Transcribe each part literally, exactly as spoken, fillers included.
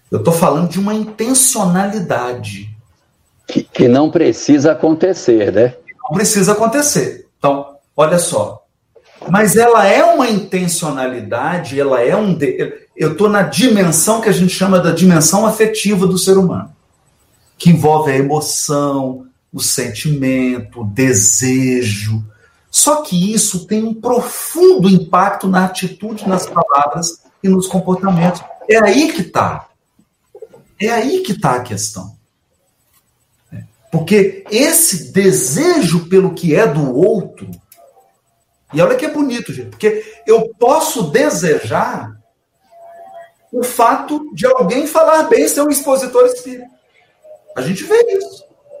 Eu estou falando de uma intencionalidade. Que, que não precisa acontecer, né? Não precisa acontecer. Então, olha só. Mas ela é uma intencionalidade, ela é um... De... Eu estou na dimensão que a gente chama da dimensão afetiva do ser humano, que envolve a emoção, o sentimento, o desejo. Só que isso tem um profundo impacto na atitude, nas palavras e nos comportamentos. É aí que está. É aí que está a questão. Porque esse desejo pelo que é do outro, e olha que é bonito, gente, porque eu posso desejar o fato de alguém falar bem, ser um expositor espírita. A gente vê isso.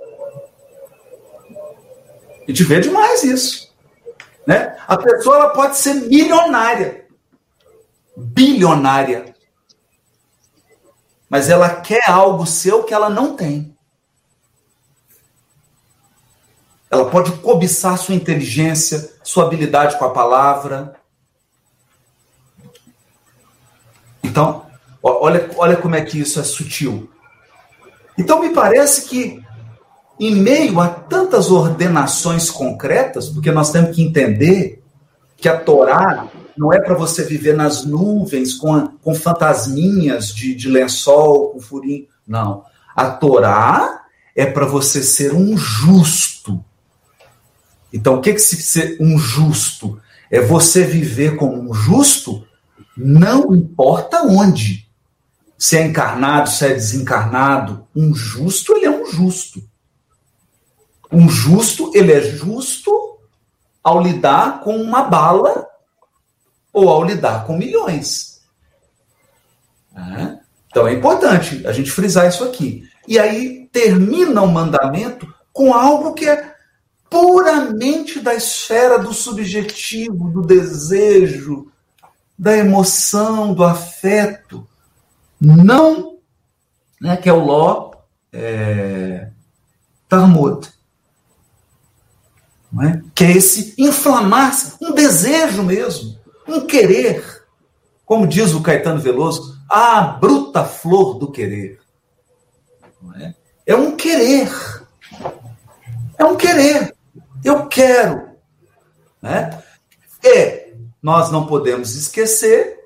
A gente vê demais isso. Né? A pessoa ela pode ser milionária, bilionária, mas ela quer algo seu que ela não tem. Ela pode cobiçar sua inteligência, sua habilidade com a palavra. Então, olha, olha como é que isso é sutil. Então, me parece que, em meio a tantas ordenações concretas, porque nós temos que entender que a Torá não é para você viver nas nuvens com, com fantasminhas de, de lençol, com furinho. Não. A Torá é para você ser um justo. Então, o que é ser um justo? É você viver como um justo, não importa onde. Se é encarnado, se é desencarnado. Um justo, ele é um justo. Um justo, ele é justo ao lidar com uma bala ou ao lidar com milhões. Então, é importante a gente frisar isso aqui. E aí, termina o mandamento com algo que é puramente da esfera do subjetivo, do desejo, da emoção, do afeto. Não, né, que é o Ló é, Talmud. Não é? Que é esse inflamar-se, um desejo mesmo, um querer. Como diz o Caetano Veloso, a bruta flor do querer. Não é? É um querer. É um querer. Eu quero. Né? E nós não podemos esquecer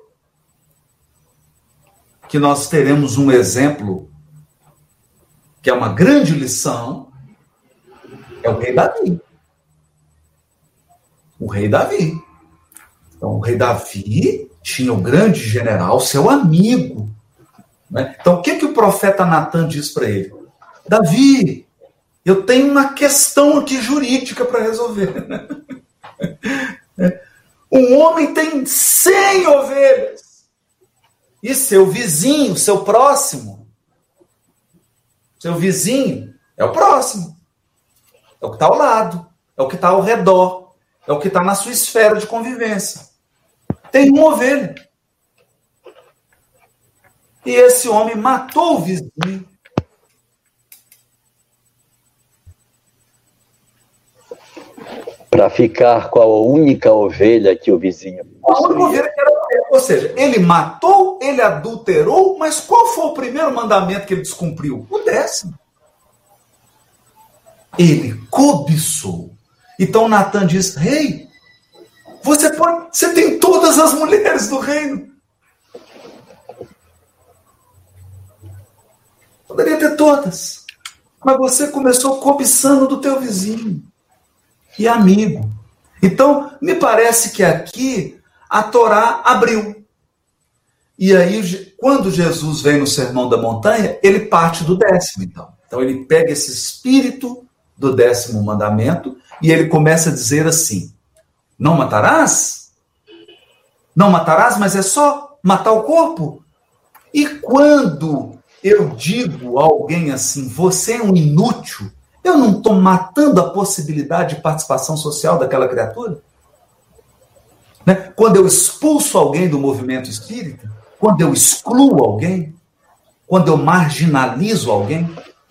que nós teremos um exemplo que é uma grande lição, é o rei Davi. O rei Davi. Então, o rei Davi tinha um grande general, seu amigo. Né? Então, o que, que o profeta Natan diz para ele? Davi, eu tenho uma questão aqui jurídica para resolver. Um homem tem cem ovelhas. E seu vizinho, seu próximo, seu vizinho é o próximo. É o que está ao lado. É o que está ao redor. É o que está na sua esfera de convivência. Tem uma ovelha. E esse homem matou o vizinho. Para ficar com a única ovelha que o vizinho possuía. A única ovelha que era, ou seja, ele matou, ele adulterou, mas qual foi o primeiro mandamento que ele descumpriu? O décimo. Ele cobiçou. Então Natan diz, rei, você pode, você tem todas as mulheres do reino. Poderia ter todas. Mas você começou cobiçando do teu vizinho. E amigo. Então, me parece que aqui a Torá abriu. E aí, quando Jesus vem no Sermão da Montanha, ele parte do décimo, então. Então, ele pega esse espírito do décimo mandamento e ele começa a dizer assim, não matarás? Não matarás, mas é só matar o corpo? E quando eu digo a alguém assim, você é um inútil, eu não estou matando a possibilidade de participação social daquela criatura? Né? Quando eu expulso alguém do movimento espírita, quando eu excluo alguém, quando eu marginalizo alguém,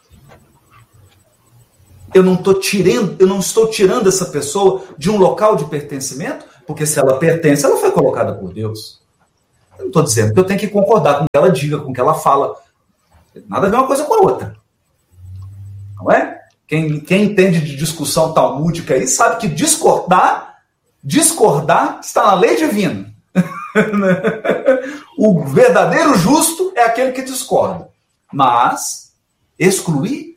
eu não estou tirando, eu não estou tirando essa pessoa de um local de pertencimento, porque se ela pertence, ela foi colocada por Deus. Eu não estou dizendo que eu tenho que concordar com o que ela diga, com o que ela fala, Nada a ver uma coisa com a outra. Não é? Quem, quem entende de discussão talmúdica aí sabe que discordar, discordar está na lei divina. O verdadeiro justo é aquele que discorda. Mas excluir,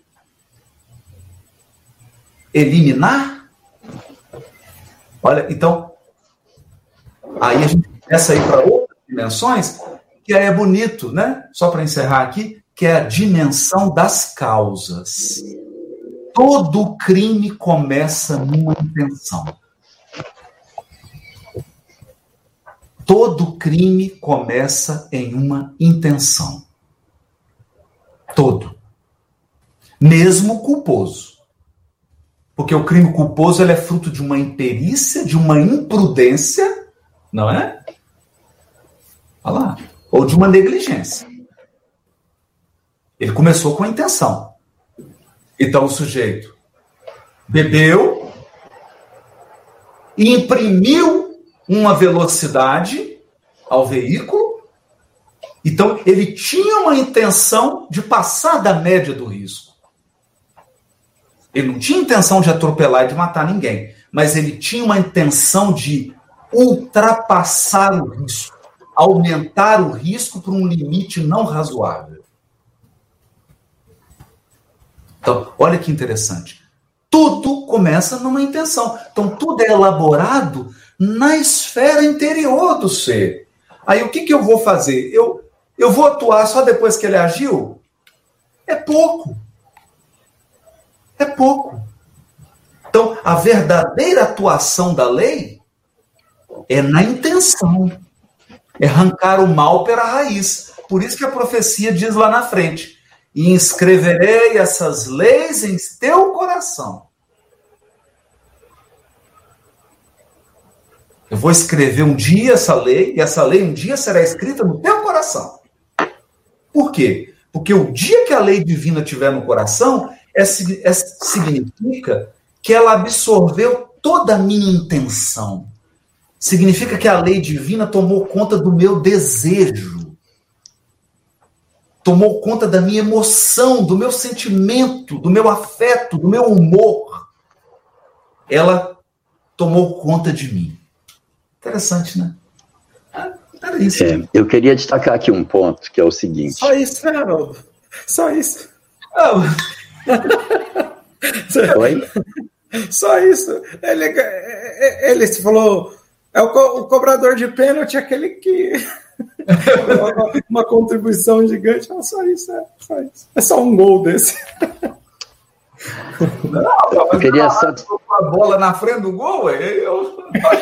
eliminar, olha, então, aí a gente começa a ir para outras dimensões, que aí é bonito, né? Só para encerrar aqui, que é a dimensão das causas. Todo crime começa numa intenção. Todo crime começa em uma intenção. Todo. Mesmo culposo. Porque o crime culposo ele é fruto de uma imperícia, de uma imprudência, não é? Olha lá. Ou de uma negligência. Ele começou com a intenção. Então o sujeito bebeu, imprimiu uma velocidade ao veículo, então ele tinha uma intenção de passar da média do risco. Ele não tinha intenção de atropelar e de matar ninguém, mas ele tinha uma intenção de ultrapassar o risco, aumentar o risco para um limite não razoável. Então, olha que interessante. Tudo começa numa intenção. Então, tudo é elaborado na esfera interior do ser. Aí, o que, que eu vou fazer? Eu, eu vou atuar só depois que ele agiu? É pouco. É pouco. Então, a verdadeira atuação da lei é na intenção. É arrancar o mal pela raiz. Por isso que a profecia diz lá na frente: e inscreverei essas leis em teu coração. Eu vou escrever um dia essa lei, e essa lei um dia será escrita no teu coração. Por quê? Porque o dia que a lei divina estiver no coração, é, é, significa que ela absorveu toda a minha intenção. Significa que a lei divina tomou conta do meu desejo. Tomou conta da minha emoção, do meu sentimento, do meu afeto, do meu humor. Ela tomou conta de mim. Interessante, né? Era isso. É, eu queria destacar aqui um ponto, que é o seguinte. Só isso, né, Haroldo? Só isso. Oi? Só isso. Ele, ele falou, é o, co, o cobrador de pênalti, aquele que... uma contribuição gigante, é só isso, é só isso. É só um gol desse. Não, eu queria só a bola na frente do gol, eu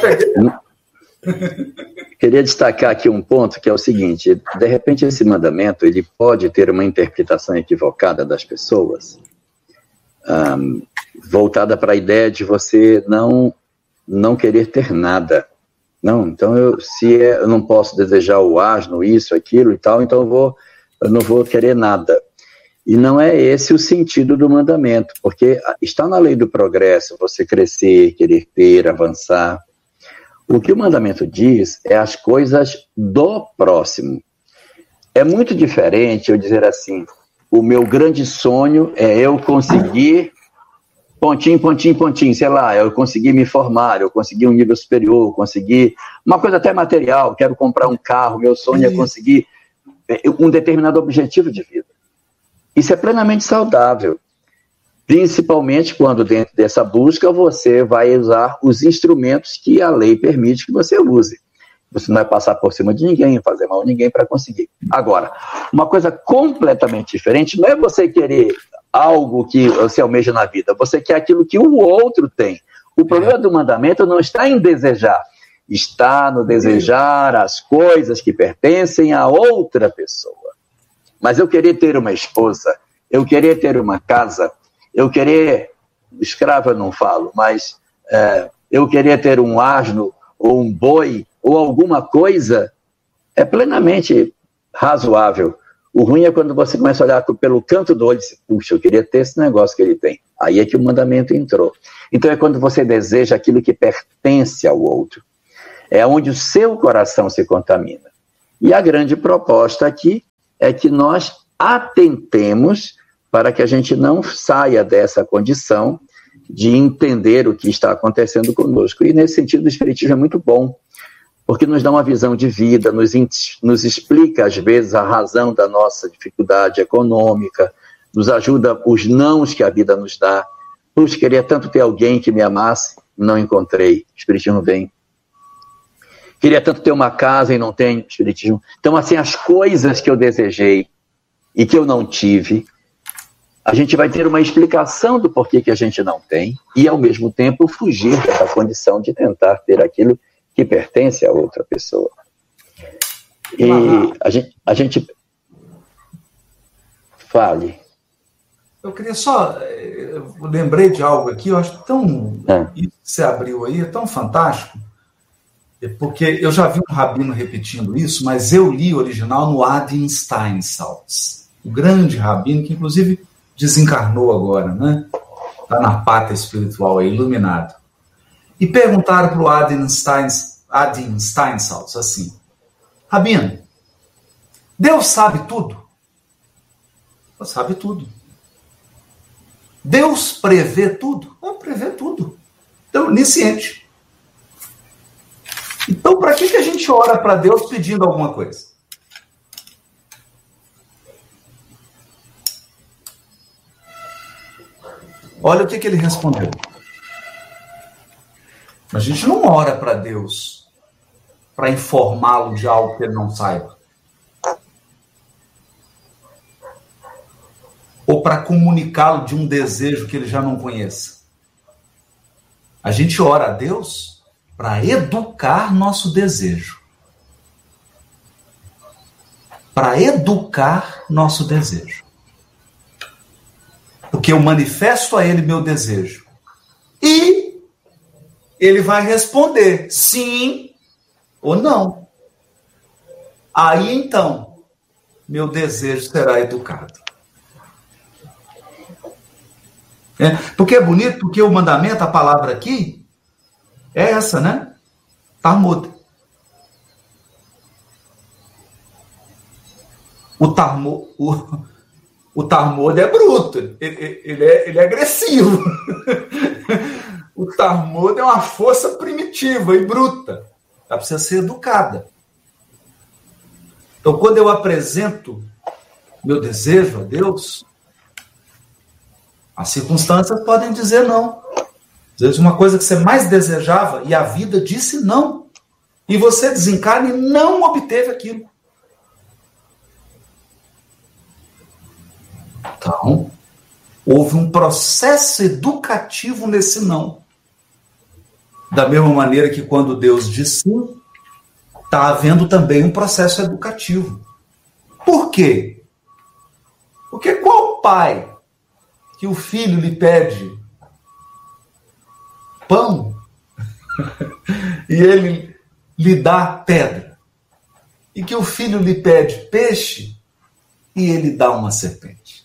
queria destacar aqui um ponto, que é o seguinte: de repente esse mandamento ele pode ter uma interpretação equivocada das pessoas, um, voltada para a ideia de você não não querer ter nada. Não, então eu, se é, eu não posso desejar o asno, isso, aquilo e tal, então eu, vou, eu não vou querer nada. E não é esse o sentido do mandamento, porque está na lei do progresso, você crescer, querer ter, avançar. O que o mandamento diz é as coisas do próximo. É muito diferente eu dizer assim: o meu grande sonho é eu conseguir... pontinho, pontinho, pontinho, sei lá, eu consegui me formar, eu consegui um nível superior, eu consegui uma coisa até material, quero comprar um carro, meu sonho é conseguir um determinado objetivo de vida. Isso é plenamente saudável, principalmente quando dentro dessa busca você vai usar os instrumentos que a lei permite que você use. Você não vai passar por cima de ninguém, fazer mal a ninguém para conseguir. Agora, uma coisa completamente diferente não é você querer algo que você almeja na vida, você quer aquilo que o outro tem. O problema do mandamento não está em desejar, está no desejar as coisas que pertencem a outra pessoa. Mas eu querer ter uma esposa, eu querer ter uma casa, eu querer, escravo eu não falo, mas é, eu querer ter um asno ou um boi ou alguma coisa, é plenamente razoável. O ruim é quando você começa a olhar pelo canto do olho e diz: puxa, eu queria ter esse negócio que ele tem. Aí é que o mandamento entrou. Então é quando você deseja aquilo que pertence ao outro. É onde o seu coração se contamina. E a grande proposta aqui é que nós atentemos para que a gente não saia dessa condição de entender o que está acontecendo conosco. E, nesse sentido, o Espiritismo é muito bom, porque nos dá uma visão de vida, nos, nos explica, às vezes, a razão da nossa dificuldade econômica, nos ajuda os nãos que a vida nos dá. Puxa, queria tanto ter alguém que me amasse, não encontrei, o Espiritismo vem. Queria tanto ter uma casa e não tenho, o Espiritismo. Então, assim, as coisas que eu desejei e que eu não tive, a gente vai ter uma explicação do porquê que a gente não tem e, ao mesmo tempo, fugir dessa condição de tentar ter aquilo que pertence a outra pessoa. E a gente, a gente... Fale. Eu queria só... Eu lembrei de algo aqui, eu acho tão... É. Isso que você abriu aí é tão fantástico, porque eu já vi um rabino repetindo isso, mas eu li o original no Adin Steinsaltz, o grande rabino que, inclusive, desencarnou agora, né? Está na pátria espiritual, aí, iluminado. E perguntaram para o Adin Steinsaltz assim: Rabino, Deus sabe tudo? Deus sabe tudo. Deus prevê tudo? Não, prevê tudo. Então, onisciente. Então, para que, que a gente ora para Deus pedindo alguma coisa? Olha o que, que ele respondeu. A gente não ora para Deus para informá-lo de algo que ele não saiba. Ou para comunicá-lo de um desejo que ele já não conheça. A gente ora a Deus para educar nosso desejo. Para educar nosso desejo. Porque eu manifesto a ele meu desejo. E ele vai responder sim ou não. Aí então, meu desejo será educado. É, porque é bonito, porque o mandamento, a palavra aqui, é essa, né? Talmud. O Talmud, o, o Talmud é bruto, ele, ele, é, ele é agressivo. O Talmud é uma força primitiva e bruta. Ela precisa ser educada. Então, quando eu apresento meu desejo a Deus, as circunstâncias podem dizer não. Às vezes uma coisa que você mais desejava e a vida disse não. E você desencarna e não obteve aquilo. Então, houve um processo educativo nesse não. Da mesma maneira que quando Deus diz sim, está havendo também um processo educativo. Por quê? Porque qual pai que o filho lhe pede pão e ele lhe dá pedra? E que o filho lhe pede peixe e ele dá uma serpente?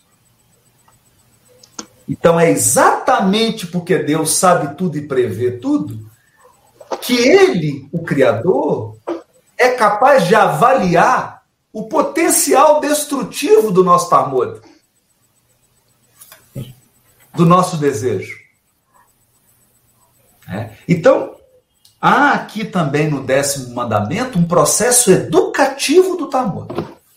Então é exatamente porque Deus sabe tudo e prevê tudo que ele, o Criador, é capaz de avaliar o potencial destrutivo do nosso Talmud, do nosso desejo. É. Então, há aqui também no décimo mandamento um processo educativo do Talmud.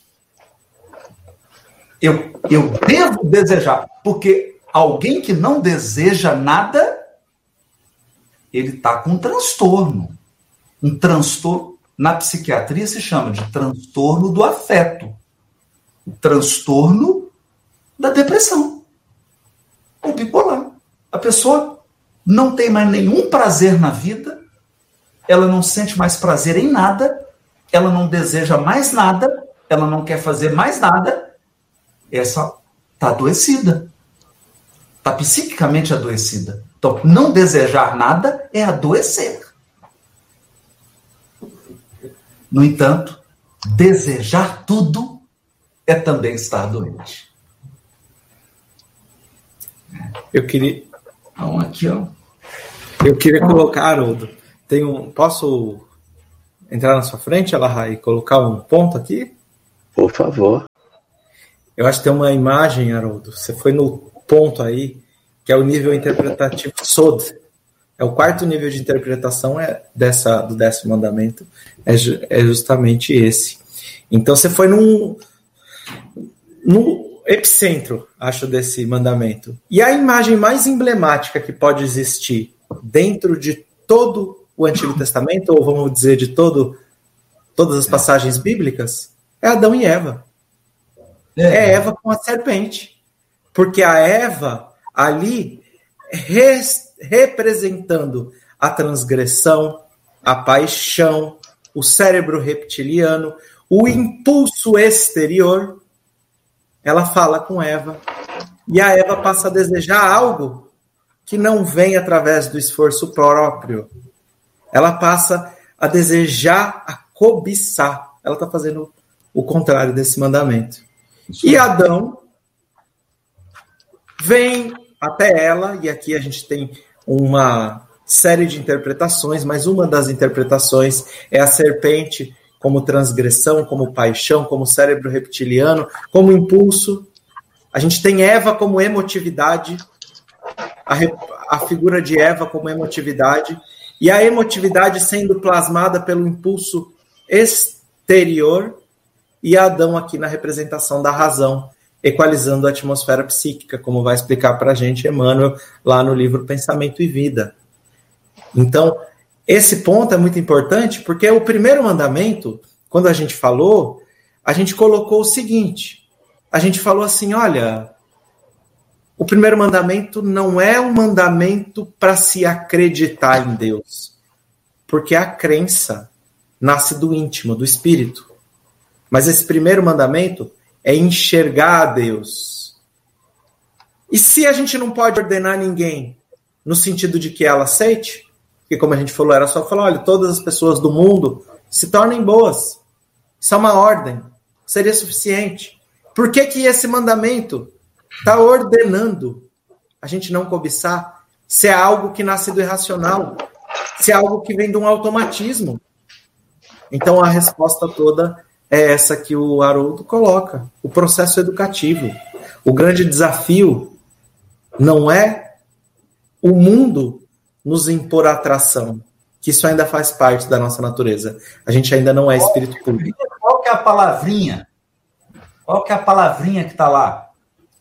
Eu, eu devo desejar, porque alguém que não deseja nada, ele está com um transtorno. Um transtorno, na psiquiatria se chama de transtorno do afeto. O transtorno da depressão. Ou bipolar. A pessoa não tem mais nenhum prazer na vida, ela não sente mais prazer em nada, ela não deseja mais nada, ela não quer fazer mais nada, essa está adoecida. Está psiquicamente adoecida. Então, não desejar nada é adoecer. No entanto, desejar tudo é também estar doente. Eu queria... Então, aqui, ó. Eu queria colocar, Haroldo, tem um... Posso entrar na sua frente, Alahá, e colocar um ponto aqui? Por favor. Eu acho que tem uma imagem, Haroldo, você foi no ponto aí, que é o nível interpretativo Sod. É o quarto nível de interpretação é dessa, do décimo mandamento, é, é justamente esse. Então você foi num, no epicentro, acho, desse mandamento. E a imagem mais emblemática que pode existir dentro de todo o Antigo Testamento, ou vamos dizer, de todo, todas as passagens bíblicas, é Adão e Eva. É, é Eva com a serpente. Porque a Eva, ali, res, representando a transgressão, a paixão, o cérebro reptiliano, o impulso exterior, ela fala com Eva. E a Eva passa a desejar algo que não vem através do esforço próprio. Ela passa a desejar, a cobiçar. Ela está fazendo o contrário desse mandamento. E Adão vem até ela, e aqui a gente tem uma série de interpretações, mas uma das interpretações é a serpente como transgressão, como paixão, como cérebro reptiliano, como impulso. A gente tem Eva como emotividade, a, a figura de Eva como emotividade, e a emotividade sendo plasmada pelo impulso exterior, e Adão aqui na representação da razão, equalizando a atmosfera psíquica, como vai explicar para a gente Emmanuel lá no livro Pensamento e Vida. Então, esse ponto é muito importante, porque o primeiro mandamento, quando a gente falou, a gente colocou o seguinte, a gente falou assim, olha, o primeiro mandamento não é um mandamento para se acreditar em Deus, porque a crença nasce do íntimo, do espírito. Mas esse primeiro mandamento é enxergar a Deus. E se a gente não pode ordenar ninguém no sentido de que ela aceite, porque como a gente falou, era só falar, olha, todas as pessoas do mundo se tornem boas. Isso é uma ordem. Seria suficiente. Por que que esse mandamento está ordenando a gente não cobiçar se é algo que nasce do irracional, se é algo que vem de um automatismo? Então a resposta toda é essa que o Haroldo coloca, o processo educativo. O grande desafio não é o mundo nos impor a atração, que isso ainda faz parte da nossa natureza. A gente ainda não é espírito puro. Qual que é a palavrinha? Qual que é a palavrinha que está lá?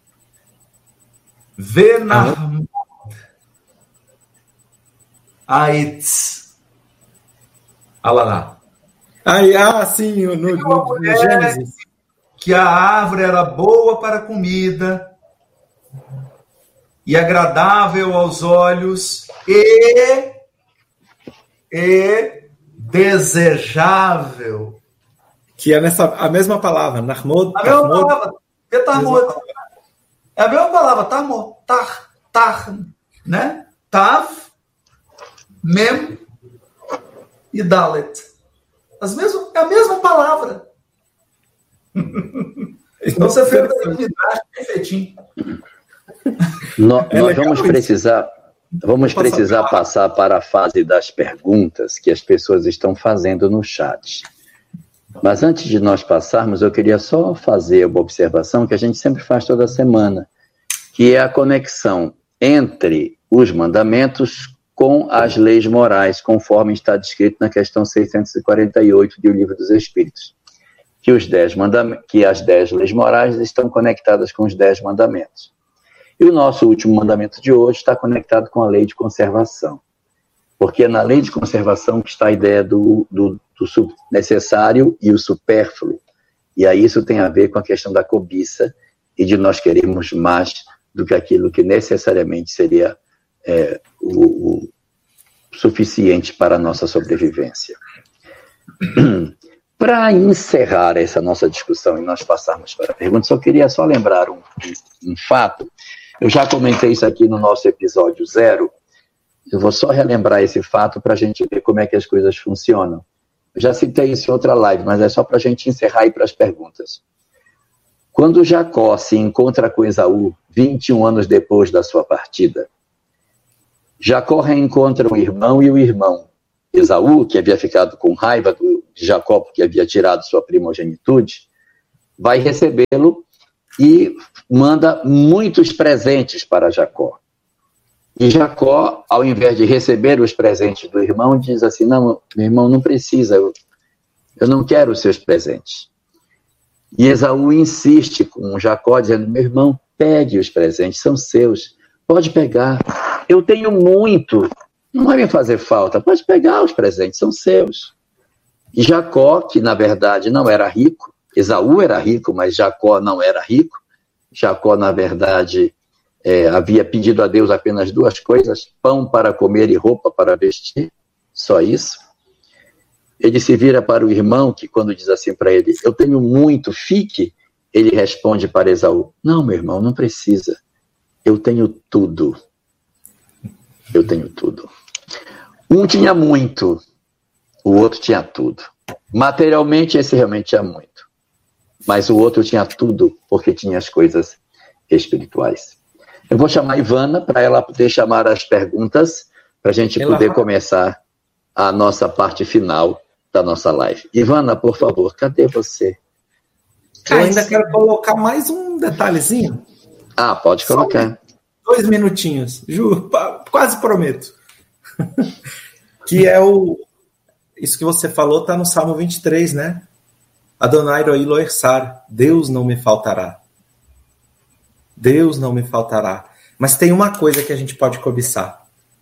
Venarmod. Aitz. Olha lá. Aí, ah, sim, no, no, no, no Gênesis. Que a árvore era boa para comida e agradável aos olhos e, e desejável. Que é nessa, a mesma palavra, Narmod. A mesma palavra, que tarmod. É a mesma palavra, tarmod, tar, tar, né? Tav, mem e dalet. As mesmas, é a mesma palavra. Então você fez a unidade perfeitinho. Nós, nós vamos precisar, vamos precisar passar para a fase das perguntas que as pessoas estão fazendo no chat. Mas antes de nós passarmos, eu queria só fazer uma observação que a gente sempre faz toda semana, que é a conexão entre os mandamentos com as leis morais, conforme está descrito na questão seiscentos e quarenta e oito do Livro dos Espíritos, que, os dez mandamentos, que as dez leis morais estão conectadas com os dez mandamentos. E o nosso último mandamento de hoje está conectado com a lei de conservação, porque é na lei de conservação que está a ideia do, do, do necessário e o supérfluo, e aí isso tem a ver com a questão da cobiça e de nós queremos mais do que aquilo que necessariamente seria É, o, o suficiente para a nossa sobrevivência. Para encerrar essa nossa discussão e nós passarmos para a pergunta, só queria só lembrar um, um, um fato. Eu já comentei isso aqui no nosso episódio zero. Eu vou só relembrar esse fato para a gente ver como é que as coisas funcionam. Eu já citei isso em outra live, mas é só para a gente encerrar e ir para as perguntas. Quando Jacó se encontra com Esaú, vinte e um anos depois da sua partida, Jacó reencontra o irmão e o irmão. Esaú, que havia ficado com raiva do, de Jacó porque havia tirado sua primogenitude, vai recebê-lo e manda muitos presentes para Jacó. E Jacó, ao invés de receber os presentes do irmão, diz assim, não, meu irmão não precisa, eu, eu não quero os seus presentes. E Esaú insiste com Jacó, dizendo, meu irmão, pegue os presentes, são seus, pode pegar, eu tenho muito, não vai me fazer falta, pode pegar os presentes, são seus. E Jacó, que na verdade não era rico, Esaú era rico, mas Jacó não era rico, Jacó na verdade é, havia pedido a Deus apenas duas coisas, pão para comer e roupa para vestir, só isso. Ele se vira para o irmão, que quando diz assim para ele, eu tenho muito, fique, ele responde para Esaú, não, meu irmão, não precisa, eu tenho tudo, eu tenho tudo. Um tinha muito, o outro tinha tudo. Materialmente, esse realmente tinha muito, mas o outro tinha tudo, porque tinha as coisas espirituais. Eu vou chamar a Ivana, para ela poder chamar as perguntas, para a gente ela poder vai. começar a nossa parte final da nossa live. Ivana, por favor, cadê você? Eu ainda quero colocar mais um detalhezinho. Ah, pode colocar. Só dois minutinhos, juro, quase prometo. Que é o... Isso que você falou está no Salmo vinte e três, né? Adonai Roi lo Echsar, Deus não me faltará. Deus não me faltará. Mas tem uma coisa que a gente pode cobiçar.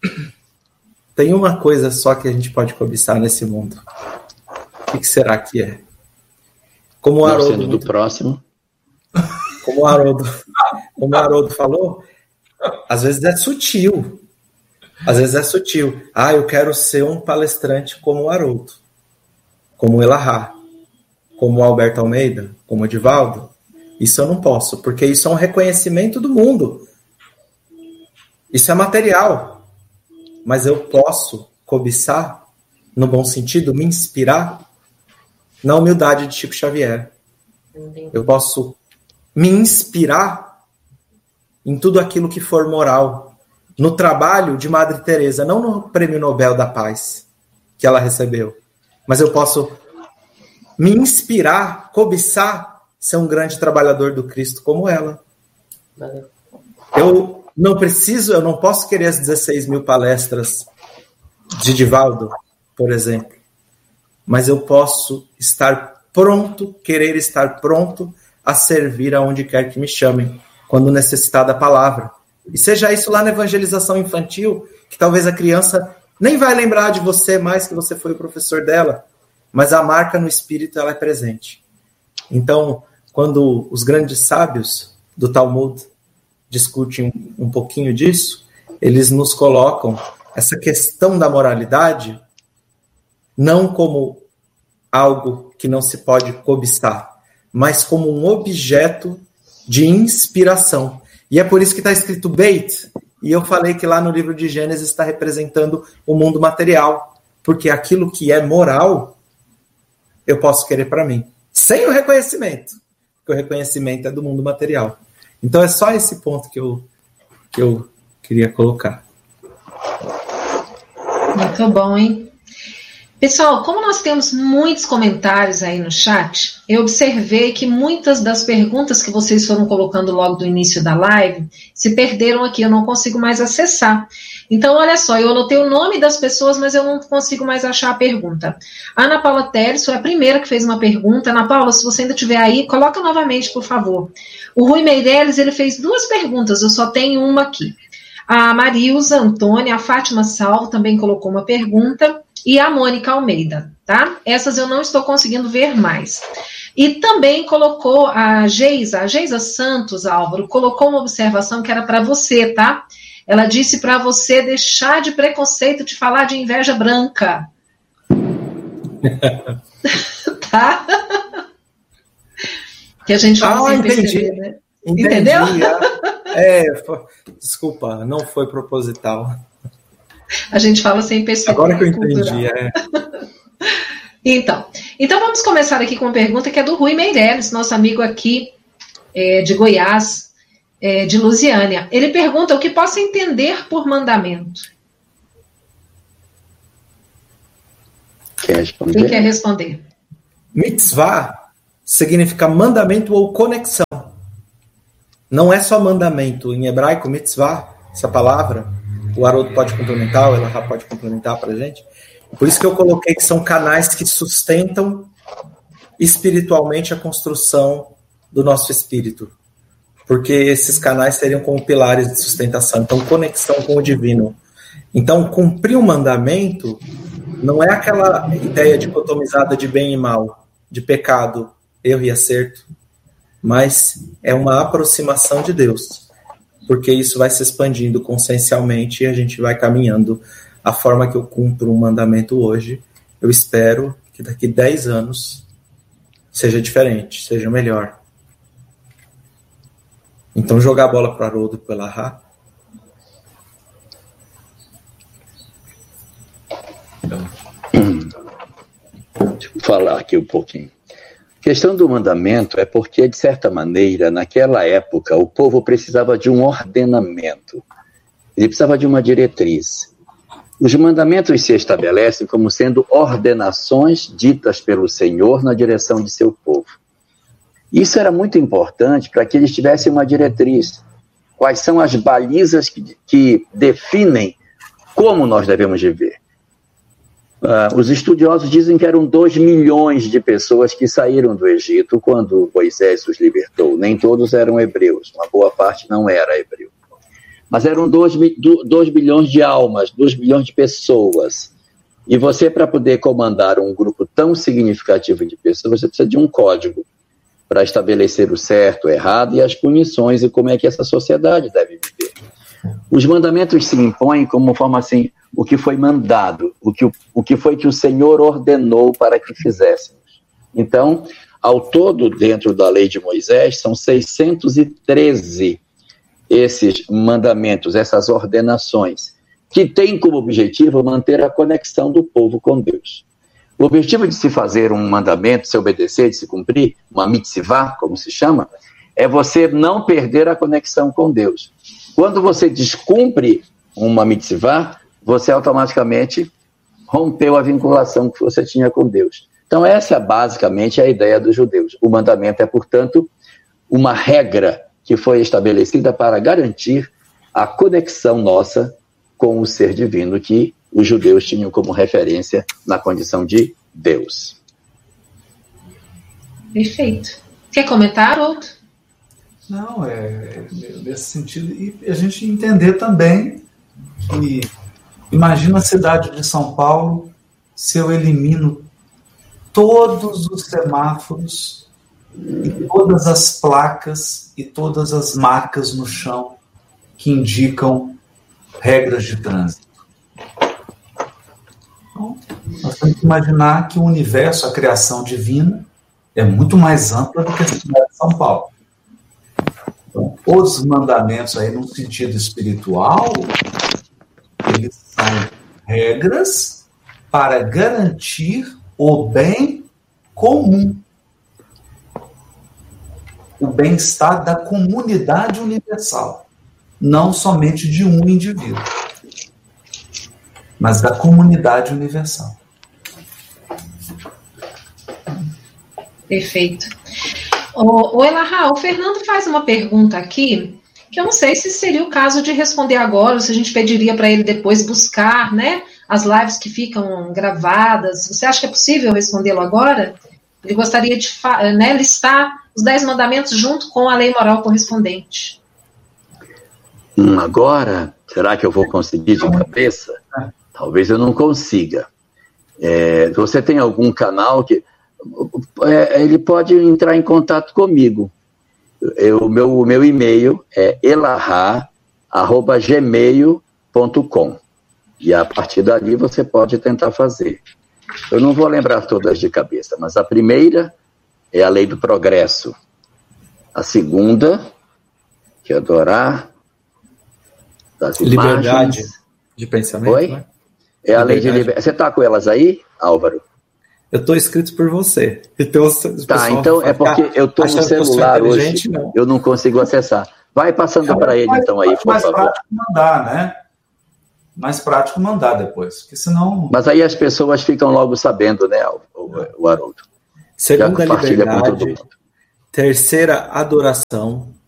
Tem uma coisa só que a gente pode cobiçar nesse mundo. O que, que será que é? Como o Haroldo... Sendo do muito... próximo. Como o Haroldo, como o Haroldo falou, às vezes é sutil. Às vezes é sutil. Ah, eu quero ser um palestrante como o Haroldo, como o Elahá, como o Alberto Almeida, como o Edivaldo. Isso eu não posso, porque isso é um reconhecimento do mundo. Isso é material. Mas eu posso cobiçar, no bom sentido, me inspirar na humildade de Chico Xavier. Eu posso me inspirar em tudo aquilo que for moral, no trabalho de Madre Teresa, não no Prêmio Nobel da Paz que ela recebeu, mas eu posso me inspirar, cobiçar ser um grande trabalhador do Cristo como ela. Eu não preciso, eu não posso querer as dezesseis mil palestras de Divaldo, por exemplo, mas eu posso estar pronto, querer estar pronto a servir aonde quer que me chamem, quando necessitar da palavra. E seja isso lá na evangelização infantil, que talvez a criança nem vai lembrar de você mais que você foi o professor dela, mas a marca no espírito ela é presente. Então, quando os grandes sábios do Talmud discutem um, um pouquinho disso, eles nos colocam essa questão da moralidade não como algo que não se pode cobiçar, mas como um objeto de inspiração. E é por isso que está escrito Beit, e eu falei que lá no livro de Gênesis está representando o mundo material, porque aquilo que é moral, eu posso querer para mim, sem o reconhecimento, porque o reconhecimento é do mundo material. Então é só esse ponto que eu, que eu queria colocar. Muito bom, hein? Pessoal, como nós temos muitos comentários aí no chat, eu observei que muitas das perguntas que vocês foram colocando logo do início da live se perderam aqui, eu não consigo mais acessar. Então, olha só, eu anotei o nome das pessoas, mas eu não consigo mais achar a pergunta. A Ana Paula Teles foi a primeira que fez uma pergunta. Ana Paula, se você ainda estiver aí, coloca novamente, por favor. O Rui Meirelles, ele fez duas perguntas, eu só tenho uma aqui. A Marilza Antônia, a Fátima Salvo também colocou uma pergunta. E a Mônica Almeida, tá? Essas eu não estou conseguindo ver mais. E também colocou a Geisa, a Geisa Santos, Álvaro, colocou uma observação que era para você, tá? Ela disse para você deixar de preconceito de falar de inveja branca. Tá? Que a gente fala ah, sem entendi. perceber, né? Entendi. Entendeu? É, foi, desculpa, não foi proposital. A gente fala sem perceber. Agora que eu entendi, é. Então, então, vamos começar aqui com uma pergunta que é do Rui Meirelles, nosso amigo aqui é, de Goiás, é, de Lusiânia. Ele pergunta o que posso entender por mandamento. Quer responder? Quem quer responder? Mitzvah significa mandamento ou conexão. não é só mandamento. Em hebraico, mitzvah, essa palavra, o Haroldo pode complementar, o Elahá pode complementar para a gente. Por isso que eu coloquei que são canais que sustentam espiritualmente a construção do nosso espírito. Porque esses canais seriam como pilares de sustentação. Então, conexão com o divino. Então, cumprir o mandamento não é aquela ideia dicotomizada de bem e mal, de pecado, erro e acerto, mas é uma aproximação de Deus, porque isso vai se expandindo consciencialmente e a gente vai caminhando. A forma que eu cumpro um mandamento hoje, eu espero que daqui dez anos seja diferente, seja melhor. Então, jogar a bola para o Haroldo e para o Elahá. Deixa eu falar aqui um pouquinho. A questão do mandamento é porque, de certa maneira, naquela época, o povo precisava de um ordenamento. Ele precisava de uma diretriz. Os mandamentos se estabelecem como sendo ordenações ditas pelo Senhor na direção de seu povo. Isso era muito importante para que eles tivessem uma diretriz. Quais são as balizas que, que definem como nós devemos viver? Uh, os estudiosos dizem que eram dois milhões de pessoas que saíram do Egito quando Moisés os libertou. Nem todos eram hebreus, uma boa parte não era hebreu. Mas eram dois bilhões de almas, dois bilhões de pessoas. E você, para poder comandar um grupo tão significativo de pessoas, você precisa de um código para estabelecer o certo, o errado e as punições e como é que essa sociedade deve viver. Os mandamentos se impõem como forma assim, o que foi mandado, o que, o que foi que o Senhor ordenou para que fizéssemos. Então, ao todo, dentro da lei de Moisés, são seiscentos e treze esses mandamentos, essas ordenações, que têm como objetivo manter a conexão do povo com Deus. O objetivo de se fazer um mandamento, de se obedecer, de se cumprir, uma mitzvah, como se chama, é você não perder a conexão com Deus. Quando você descumpre uma mitzvah, você automaticamente rompeu a vinculação que você tinha com Deus. Então essa basicamente é a ideia dos judeus. O mandamento é, portanto, uma regra que foi estabelecida para garantir a conexão nossa com o ser divino que os judeus tinham como referência na condição de Deus. Perfeito. Quer comentar, outro? Não, é, é nesse sentido. E a gente entender também que, imagina a cidade de São Paulo se eu elimino todos os semáforos e todas as placas e todas as marcas no chão que indicam regras de trânsito. Então, nós temos que imaginar que o universo, a criação divina, é muito mais ampla do que a cidade de São Paulo. Então, os mandamentos aí, no sentido espiritual, eles são regras para garantir o bem comum, o bem-estar da comunidade universal, não somente de um indivíduo, mas da comunidade universal. Perfeito. O, o Elahá, o Fernando faz uma pergunta aqui, que eu não sei se seria o caso de responder agora, ou se a gente pediria para ele depois buscar, né, as lives que ficam gravadas. Você acha que é possível respondê-lo agora? Ele gostaria de né, listar os dez mandamentos junto com a lei moral correspondente. Hum, agora, será que eu vou conseguir de cabeça? Talvez eu não consiga. É, você tem algum canal que... É, ele pode entrar em contato comigo. O meu, meu e-mail é elahá arroba gmail ponto com. E a partir dali você pode tentar fazer. Eu não vou lembrar todas de cabeça, mas a primeira é a lei do progresso. A segunda, que é adorar das liberdade imagens. De pensamento. Oi? Né? É a lei de liberdade. Você está com elas aí, Álvaro? Eu estou inscrito por você. Então, tá, então é porque eu estou no celular hoje, não. Eu não consigo acessar. Vai passando é, para ele, mais, então, aí, por mais favor. Mais prático mandar, né? Mais prático mandar depois, porque senão... Mas aí as pessoas ficam logo sabendo, né, o, o Haroldo? Segunda, liberdade. Terceira, adoração.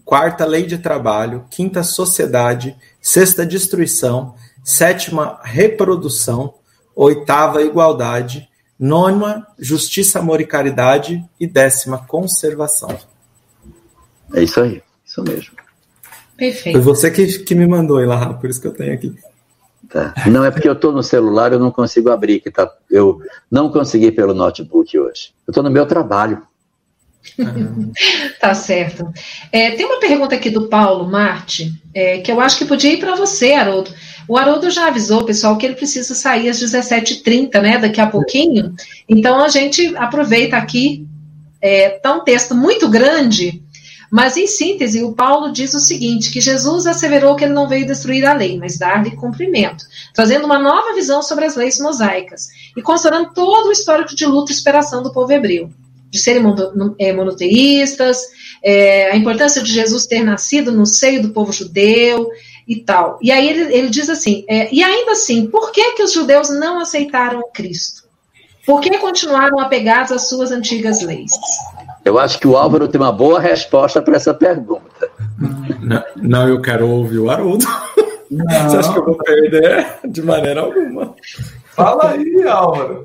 quarta, lei de trabalho, quinta, sociedade, sexta, destruição, sétima, reprodução, oitava, igualdade, nona, justiça, amor e caridade e décima, conservação. É isso aí, isso mesmo. Perfeito. Foi você que, que me mandou, Ilahá, por isso que eu tenho aqui. Tá. Não é porque eu estou no celular, eu não consigo abrir, que tá, eu não consegui pelo notebook hoje. Eu estou no meu trabalho. Uhum. Tá certo. É, tem uma pergunta aqui do Paulo Marte, é, que eu acho que podia ir para você, Haroldo. O Haroldo já avisou, pessoal, que ele precisa sair às dezessete e trinta, né, daqui a pouquinho. Então a gente aproveita aqui, é, tá um texto muito grande, mas em síntese o Paulo diz o seguinte, que Jesus asseverou que ele não veio destruir a lei, mas dar-lhe cumprimento, trazendo uma nova visão sobre as leis mosaicas e considerando todo o histórico de luta e superação do povo hebreu, de serem monoteístas, é, a importância de Jesus ter nascido no seio do povo judeu e tal. E aí ele, ele diz assim, é, e ainda assim, por que que os judeus não aceitaram Cristo? Por que continuaram apegados às suas antigas leis? Eu acho que o Álvaro tem uma boa resposta para essa pergunta. Não, não, eu quero ouvir o Haroldo. Não. Você acha que eu vou perder? De maneira alguma. Fala aí, Álvaro.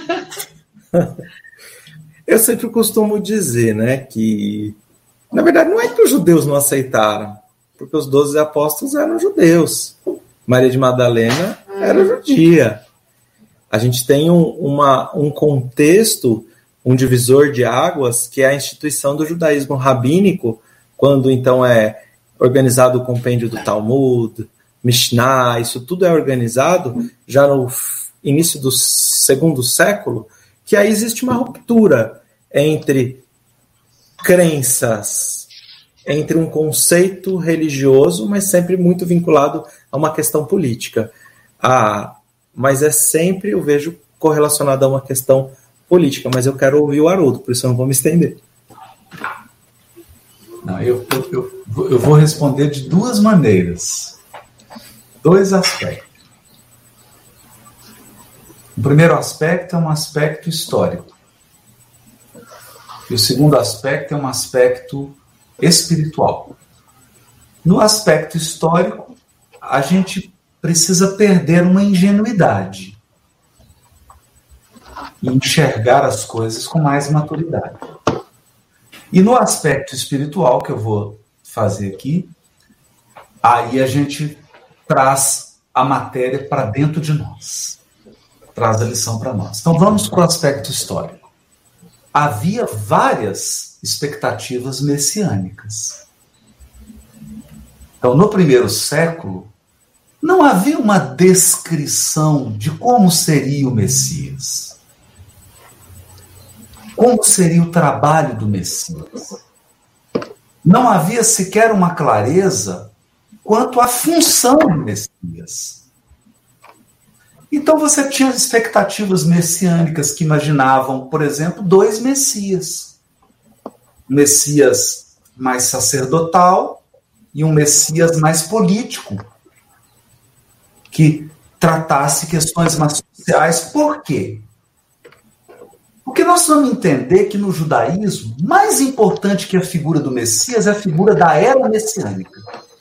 Eu sempre costumo dizer, né, que, na verdade, não é que os judeus não aceitaram, porque os doze apóstolos eram judeus. Maria de Madalena era judia. A gente tem um, uma, um contexto, um divisor de águas, que é a instituição do judaísmo rabínico, quando, então, é organizado o compêndio do Talmud, Mishnah, isso tudo é organizado já no início do segundo século, que aí existe uma ruptura entre crenças, entre um conceito religioso, mas sempre muito vinculado a uma questão política. Ah, mas é sempre, eu vejo, correlacionado a uma questão política, mas eu quero ouvir o Haroldo, por isso eu não vou me estender. Não, eu, eu, eu, eu vou responder de duas maneiras. Dois aspectos. O primeiro aspecto é um aspecto histórico. E o segundo aspecto é um aspecto espiritual. No aspecto histórico, a gente precisa perder uma ingenuidade e enxergar as coisas com mais maturidade. E no aspecto espiritual, que eu vou fazer aqui, aí a gente traz a matéria para dentro de nós. Traz a lição para nós. Então vamos para o aspecto histórico. Havia várias expectativas messiânicas. Então, no primeiro século, não havia uma descrição de como seria o Messias. Como seria o trabalho do Messias. Não havia sequer uma clareza quanto à função do Messias. Então você tinha expectativas messiânicas que imaginavam, por exemplo, dois Messias. Um Messias mais sacerdotal e um Messias mais político, que tratasse questões mais sociais. Por quê? Porque nós vamos entender que no judaísmo, mais importante que a figura do Messias é a figura da era messiânica.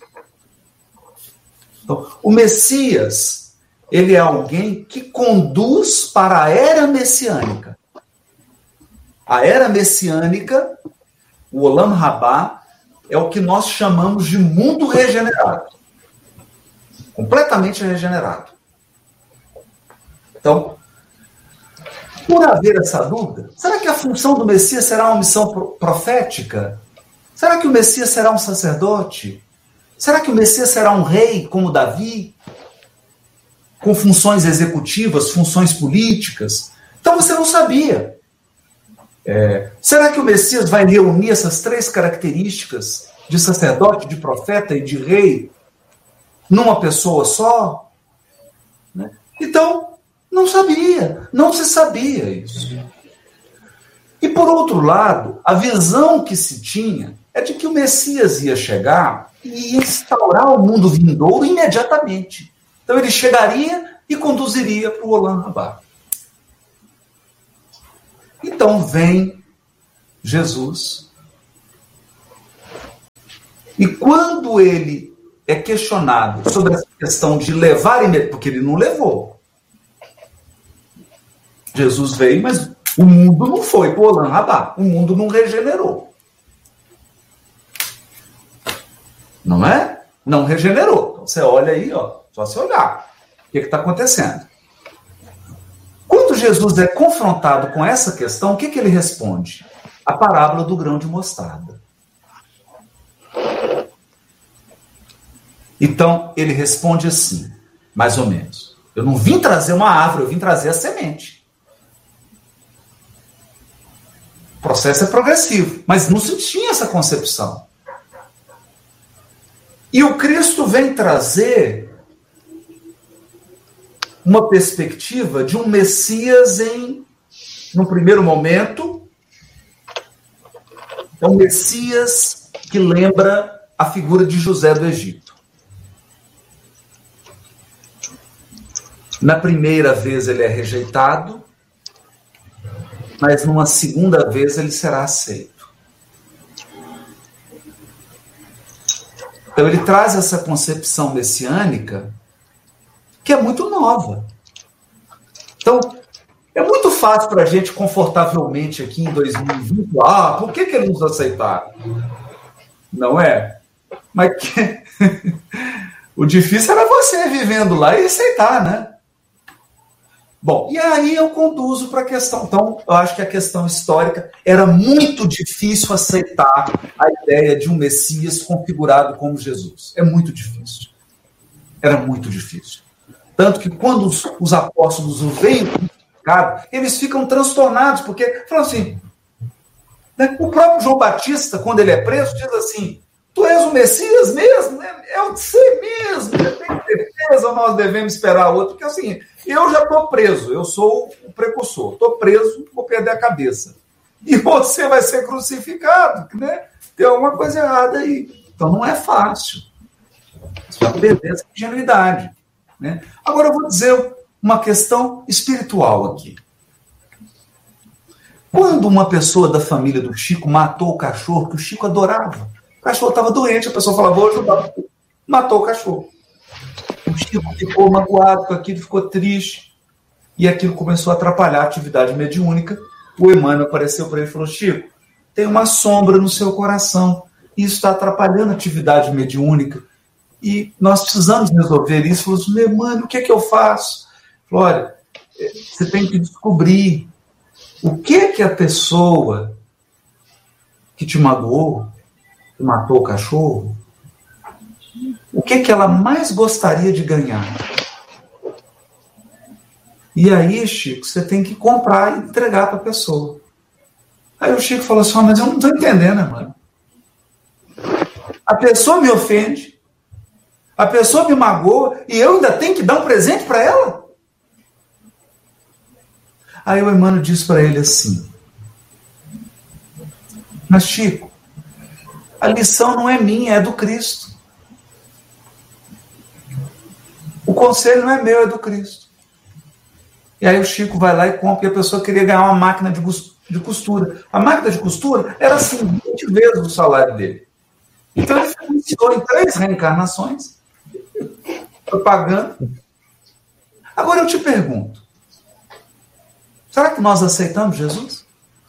Então, o Messias, ele é alguém que conduz para a era messiânica. A era messiânica, o Olam Rabá, é o que nós chamamos de mundo regenerado. Completamente regenerado. Então, por haver essa dúvida, será que a função do Messias será uma missão profética? Será que o Messias será um sacerdote? Será que o Messias será um rei como Davi? Com funções executivas, funções políticas? Então você não sabia. É, será que o Messias vai reunir essas três características de sacerdote, de profeta e de rei numa pessoa só? Né? Então, não sabia, não se sabia isso. E por outro lado, a visão que se tinha é de que o Messias ia chegar e instaurar o mundo vindouro imediatamente. Então ele chegaria e conduziria para o Olam Rabá. Então vem Jesus E quando ele é questionado sobre essa questão de levar, porque ele não levou. Jesus veio, mas o mundo não foi para o Olam Rabá. O mundo não regenerou. Não é? Não regenerou. Então, você olha aí, ó, só você olhar. O que está acontecendo? Quando Jesus é confrontado com essa questão, o que, que ele responde? A parábola do grão de mostarda. Então, ele responde assim, mais ou menos. Eu não vim trazer uma árvore, eu vim trazer a semente. O processo é progressivo, mas não se tinha essa concepção. E o Cristo vem trazer uma perspectiva de um Messias em, no primeiro momento, é um Messias que lembra a figura de José do Egito. Na primeira vez ele é rejeitado, mas numa segunda vez ele será aceito. Então ele traz essa concepção messiânica que é muito nova. Então, é muito fácil para a gente, confortavelmente, aqui em dois mil e vinte, ah, por que, que eles nos aceitaram? Não é? Mas que... o difícil era você vivendo lá e aceitar, né? Bom, e aí eu conduzo para a questão. Então, eu acho que a questão histórica era muito difícil aceitar a ideia de um Messias configurado como Jesus. É muito difícil. Era muito difícil. Tanto que quando os, os apóstolos o veem crucificado, eles ficam transtornados, porque falam assim, né, o próprio João Batista, quando ele é preso, diz assim, tu és o Messias mesmo? É o de ser mesmo, eu tenho certeza, nós devemos esperar outro, porque é o seguinte, eu já estou preso, eu sou o precursor, estou preso, vou perder a cabeça. E você vai ser crucificado, né? Tem alguma coisa errada aí. Então não é fácil. Você vai perder essa ingenuidade. Né? Agora eu vou dizer uma questão espiritual aqui. Quando uma pessoa da família do Chico matou o cachorro que o Chico adorava, o cachorro estava doente, a pessoa falava, vou ajudar. Matou o cachorro. O Chico ficou magoado com aquilo, ficou triste. E aquilo começou a atrapalhar a atividade mediúnica. O Emmanuel apareceu para ele e falou, Chico, tem uma sombra no seu coração. Isso está atrapalhando a atividade mediúnica. E nós precisamos resolver isso. Falou assim, Emmanuel, o que é que eu faço? Falou, olha, você tem que descobrir o que é que a pessoa que te magoou, que matou o cachorro, o que é que ela mais gostaria de ganhar? E aí, Chico, você tem que comprar e entregar para a pessoa. Aí o Chico falou assim, oh, mas eu não estou entendendo, mano. A pessoa me ofende, a pessoa me magoa e eu ainda tenho que dar um presente para ela? Aí o Emmanuel disse para ele assim, mas Chico, a lição não é minha, é do Cristo. O conselho não é meu, é do Cristo. E aí o Chico vai lá e compra, e a pessoa queria ganhar uma máquina de costura. A máquina de costura era assim, vinte vezes o salário dele. Então ele financiou em três reencarnações, foi pagando. Agora eu te pergunto, será que nós aceitamos Jesus?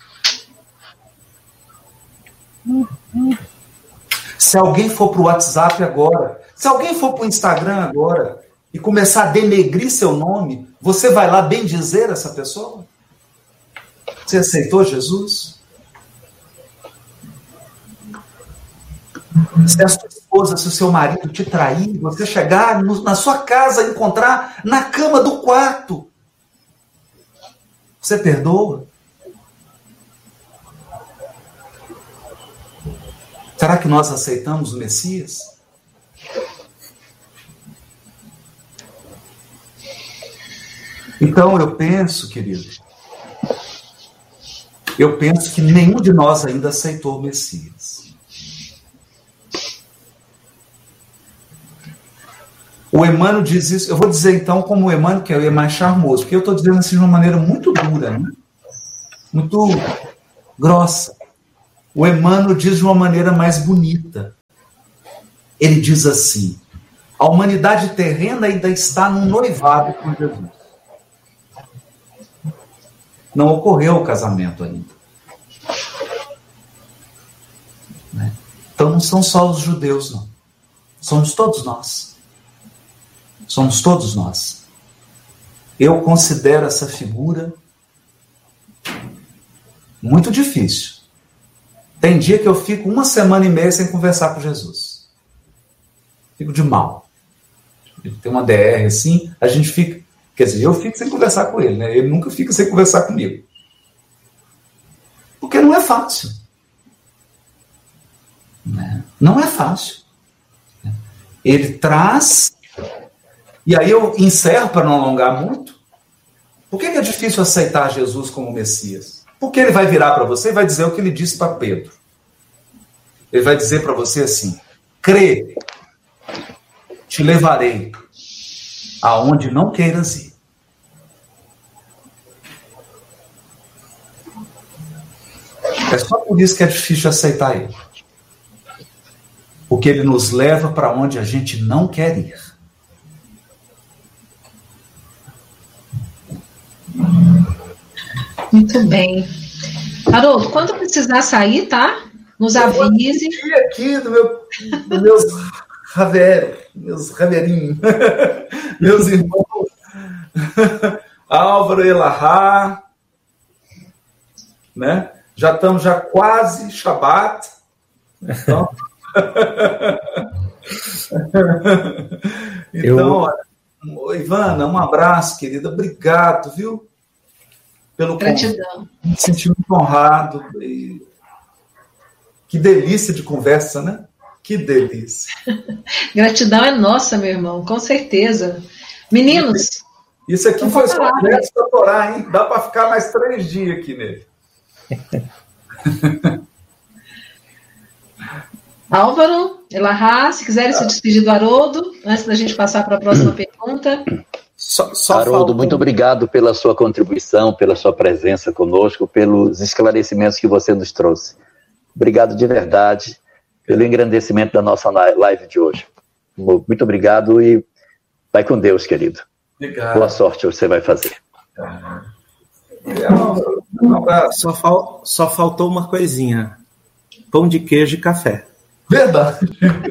Se alguém for para o WhatsApp agora, se alguém for para o Instagram agora e começar a denegrir seu nome, você vai lá bendizer essa pessoa? Você aceitou Jesus? Se a sua esposa, se o seu marido te trair, você chegar no, na sua casa e encontrar na cama do quarto, você perdoa? Será que nós aceitamos o Messias? Então eu penso, querido, eu penso que nenhum de nós ainda aceitou o Messias. O Emmanuel diz isso, eu vou dizer então como o Emmanuel, que é mais charmoso, porque eu estou dizendo assim de uma maneira muito dura, né? Muito grossa. O Emmanuel diz de uma maneira mais bonita. ele diz assim: a humanidade terrena ainda está num noivado com Jesus. Não ocorreu o casamento ainda. Né? Então não são só os judeus, não. Somos todos nós. Somos todos nós. Eu considero essa figura muito difícil. Tem dia que eu fico uma semana e meia sem conversar com Jesus. Fico de mal. Tem uma D R assim, a gente fica... Quer dizer, eu fico sem conversar com ele, né? Ele nunca fica sem conversar comigo. Porque não é fácil. Não é fácil. Ele traz... E aí eu encerro para não alongar muito. Por que é difícil aceitar Jesus como Messias? Porque ele vai virar para você e vai dizer o que ele disse para Pedro. Ele vai dizer para você assim: crê, te levarei aonde não queiras ir. É só por isso que é difícil aceitar ele. Porque ele nos leva para onde a gente não quer ir. Muito bem. Haroldo, quando precisar sair, tá? Nos avise. Eu aqui do meu, dos meus Javier, meus Javerinhos, meus irmãos, Álvaro e Elahá, né? Já estamos já quase Shabat. Então, então eu... olha, Ivana, um abraço, querida. Obrigado, viu? Pelo Gratidão. Me senti muito honrado. E... Que delícia de conversa, né? Que delícia. Gratidão é nossa, meu irmão, com certeza. Meninos. Isso aqui foi só um verso da Torá, hein? Dá para ficar mais três dias aqui nele. Álvaro, Elahá, se quiserem se despedir do Haroldo, antes da gente passar para a próxima pergunta. Só, só Haroldo, falta... muito obrigado pela sua contribuição, pela sua presença conosco, pelos esclarecimentos que você nos trouxe. Obrigado de verdade pelo engrandecimento da nossa live de hoje. Muito obrigado e vai com Deus, querido. Obrigado. Boa sorte você vai fazer. Um abraço. Só, fal... Só faltou uma coisinha. Pão de queijo e café. Verdade.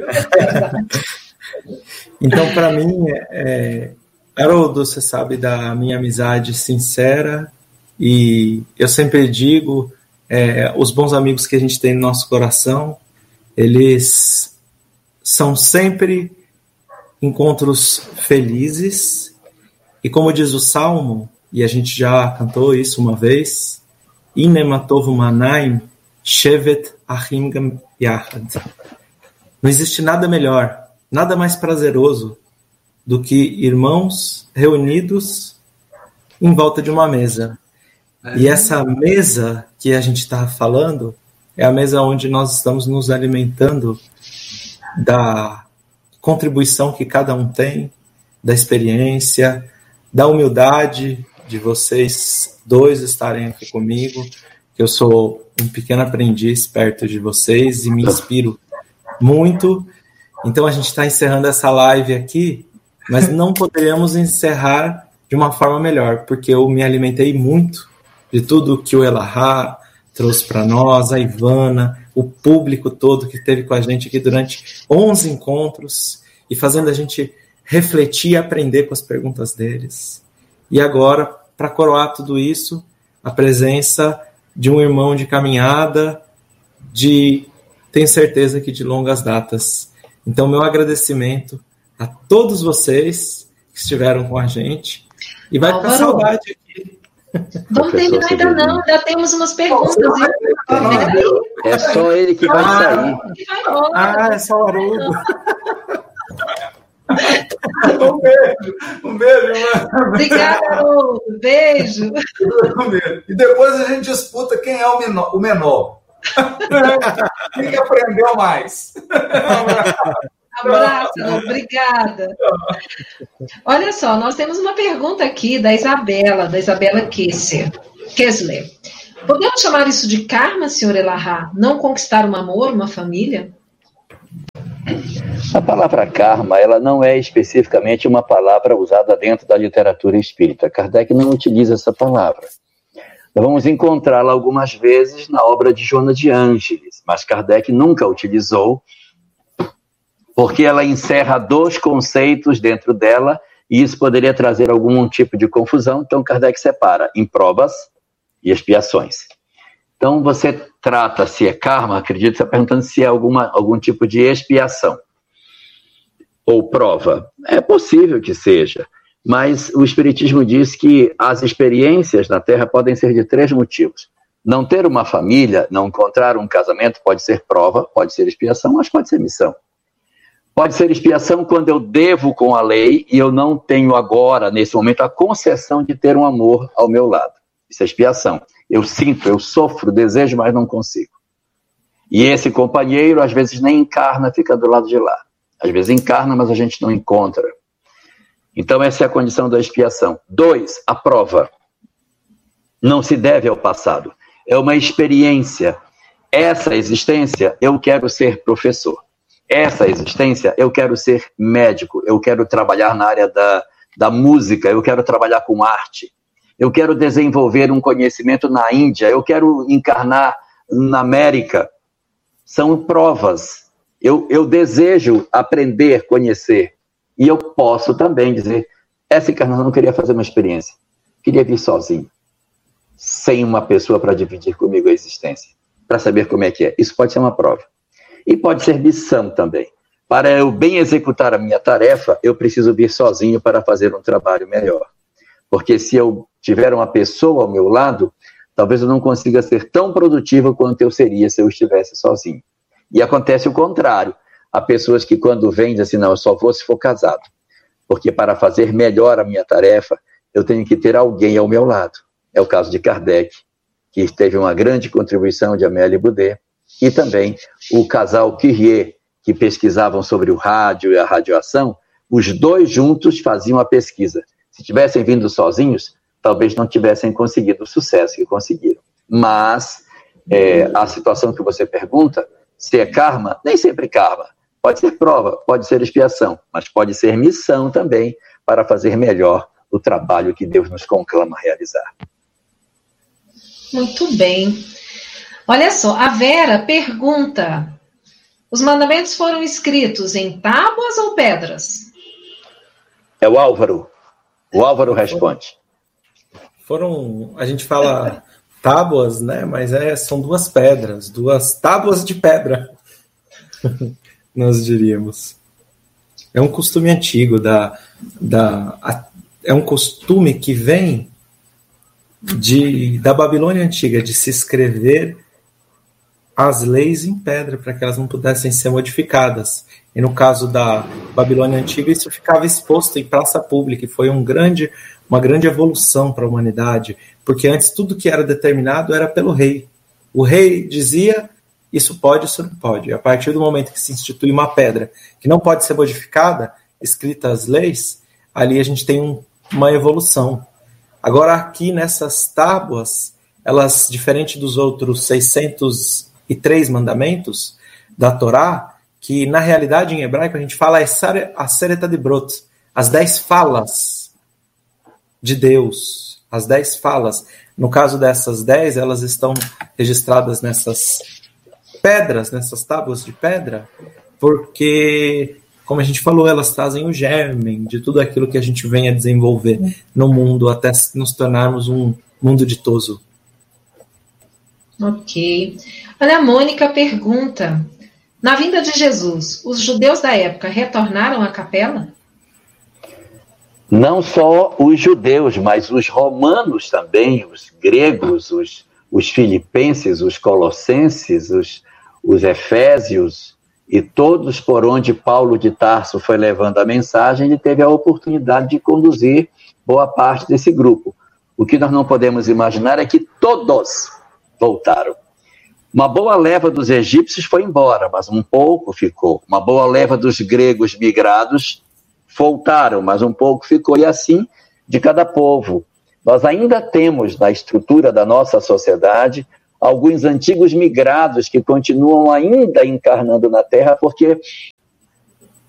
Então, para mim, é... Haroldo, você sabe da minha amizade sincera e eu sempre digo, é, os bons amigos que a gente tem no nosso coração, eles são sempre encontros felizes e como diz o Salmo, e a gente já cantou isso uma vez, Inematov Manaim Shevet Achim Yachad. Não existe nada melhor, nada mais prazeroso do que irmãos reunidos em volta de uma mesa. É. E essa mesa que a gente está falando é a mesa onde nós estamos nos alimentando da contribuição que cada um tem, da experiência, da humildade de vocês dois estarem aqui comigo, que eu sou um pequeno aprendiz perto de vocês e me inspiro muito. Então a gente está encerrando essa live aqui, mas não poderíamos encerrar de uma forma melhor, porque eu me alimentei muito de tudo que o Elahá trouxe para nós, a Ivana, o público todo que esteve com a gente aqui durante onze encontros e fazendo a gente refletir e aprender com as perguntas deles. E agora, para coroar tudo isso, a presença de um irmão de caminhada, de, tenho certeza que de longas datas. Então, meu agradecimento a todos vocês que estiveram com a gente. E vai ficar saudade aqui. Vamos terminar ainda não, ainda temos umas perguntas. É só ele que vai sair. Ah, é só o Haroldo. Um beijo, um beijo, mano. Obrigada, Haroldo. Beijo. Um beijo. E depois a gente disputa quem é o menor. O menor. Quem aprendeu mais. Abraço, obrigada. Olha só, nós temos uma pergunta aqui da Isabela, da Isabela Kessler. Kessler. Podemos chamar isso de karma, senhor Elahá? Não conquistar um amor, uma família? A palavra karma, ela não é especificamente uma palavra usada dentro da literatura espírita. Kardec não utiliza essa palavra. Nós vamos encontrá-la algumas vezes na obra de Joana de Ângeles, mas Kardec nunca utilizou, porque ela encerra dois conceitos dentro dela, e isso poderia trazer algum tipo de confusão. Então Kardec separa em provas e expiações. Então você trata se é karma, acredito que você está perguntando se é alguma, algum tipo de expiação ou prova. É possível que seja, mas o Espiritismo diz que as experiências na Terra podem ser de três motivos. Não ter uma família, não encontrar um casamento pode ser prova, pode ser expiação, mas pode ser missão. Pode ser expiação quando eu devo com a lei e eu não tenho agora, nesse momento, a concessão de ter um amor ao meu lado. Isso é expiação. Eu sinto, eu sofro, desejo, mas não consigo. E esse companheiro, às vezes, nem encarna, fica do lado de lá. Às vezes encarna, mas a gente não encontra. Então, essa é a condição da expiação. Dois, a prova. Não se deve ao passado. É uma experiência. Essa existência, eu quero ser professor. Essa existência, eu quero ser médico. Eu quero trabalhar na área da, da música. Eu quero trabalhar com arte. Eu quero desenvolver um conhecimento na Índia. Eu quero encarnar na América. São provas. Eu, eu desejo aprender, conhecer. E eu posso também dizer, essa encarnação eu não queria fazer uma experiência. Queria vir sozinho. Sem uma pessoa para dividir comigo a existência. Para saber como é que é. Isso pode ser uma prova. E pode ser missão também. Para eu bem executar a minha tarefa, eu preciso vir sozinho para fazer um trabalho melhor. Porque se eu tiver uma pessoa ao meu lado, talvez eu não consiga ser tão produtivo quanto eu seria se eu estivesse sozinho. E acontece o contrário. Há pessoas que quando vêm dizem assim, não, eu só vou se for casado. Porque para fazer melhor a minha tarefa, eu tenho que ter alguém ao meu lado. É o caso de Kardec, que teve uma grande contribuição de Amélie Boudet, e também o casal Curie, que pesquisavam sobre o rádio e a radiação, os dois juntos faziam a pesquisa. Se tivessem vindo sozinhos, talvez não tivessem conseguido o sucesso que conseguiram. Mas é, a situação que você pergunta, se é karma, nem sempre karma. Pode ser prova, pode ser expiação, mas pode ser missão também para fazer melhor o trabalho que Deus nos conclama a realizar. Muito bem. Olha só, a Vera pergunta, os mandamentos foram escritos em tábuas ou pedras? É o Álvaro. O Álvaro responde. Foram, a gente fala tábuas, né? Mas é, são duas pedras, duas tábuas de pedra, nós diríamos. É um costume antigo, da, da, a, é um costume que vem de, da Babilônia antiga, de se escrever as leis em pedra, para que elas não pudessem ser modificadas. E no caso da Babilônia antiga, isso ficava exposto em praça pública, e foi um grande, uma grande evolução para a humanidade, porque antes tudo que era determinado era pelo rei. O rei dizia, isso pode, isso não pode. E a partir do momento que se institui uma pedra que não pode ser modificada, escrita as leis, ali a gente tem um, uma evolução. Agora aqui nessas tábuas, elas, diferente dos outros seiscentos e três mandamentos da Torá, que na realidade em hebraico a gente fala a Sereta de Brot, as dez falas de Deus, as dez falas. No caso dessas dez, elas estão registradas nessas pedras, nessas tábuas de pedra, porque, como a gente falou, elas trazem o germe de tudo aquilo que a gente vem a desenvolver no mundo, até nos tornarmos um mundo ditoso. Ok. Olha, a Mônica pergunta, na vinda de Jesus, os judeus da época retornaram à capela? Não só os judeus, mas os romanos também, os gregos, os, os filipenses, os colossenses, os, os efésios, e todos por onde Paulo de Tarso foi levando a mensagem, ele teve a oportunidade de conduzir boa parte desse grupo. O que nós não podemos imaginar é que todos voltaram. Uma boa leva dos egípcios foi embora, mas um pouco ficou. Uma boa leva dos gregos migrados voltaram, mas um pouco ficou. E assim, de cada povo. Nós ainda temos na estrutura da nossa sociedade alguns antigos migrados que continuam ainda encarnando na Terra, porque